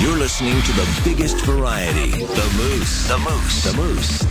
You're listening to the biggest variety, The Moose. The Moose. The Moose,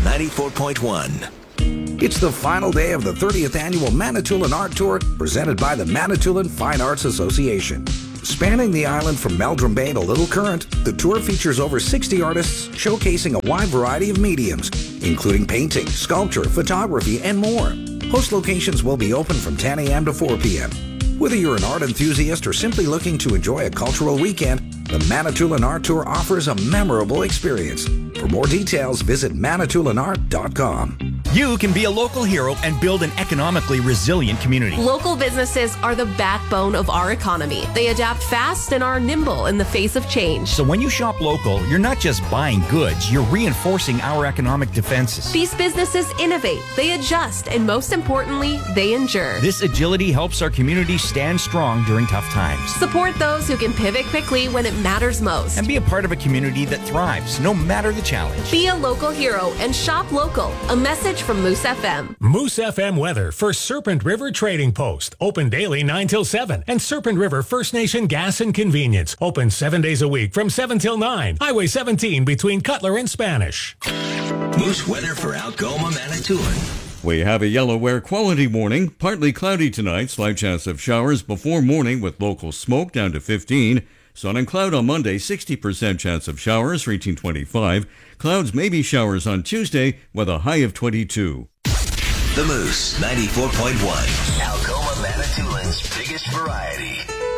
94.1. It's the final day of the 30th annual Manitoulin Art Tour presented by the Manitoulin Fine Arts Association. Spanning the island from Meldrum Bay to Little Current, the tour features over 60 artists showcasing a wide variety of mediums, including painting, sculpture, photography, and more. Host locations will be open from 10 a.m. to 4 p.m. Whether you're an art enthusiast or simply looking to enjoy a cultural weekend, the Manitoulin Art Tour offers a memorable experience. For more details, visit manitoulinart.com. You can be a local hero and build an economically resilient community. Local businesses are the backbone of our economy. They adapt fast and are nimble in the face of change. So when you shop local, you're not just buying goods, you're reinforcing our economic defenses. These businesses innovate, they adjust, and most importantly, they endure. This agility helps our community stand strong during tough times. Support those who can pivot quickly when it matters most. And be a part of a community that thrives, no matter the challenge. Be a local hero and shop local. A message from Moose FM. Moose FM weather for Serpent River Trading Post. Open daily 9 till 7. And Serpent River First Nation Gas and Convenience. Open 7 days a week from 7 till 9. Highway 17 between Cutler and Spanish. Moose weather for Algoma, Manitoulin. We have a yellow air quality warning. Partly cloudy tonight. Slight chance of showers before morning with local smoke down to 15. Sun and cloud on Monday, 60% chance of showers, reaching 25. Clouds may be showers on Tuesday with a high of 22. The Moose, 94.1. Algoma, Manitoulin's biggest variety.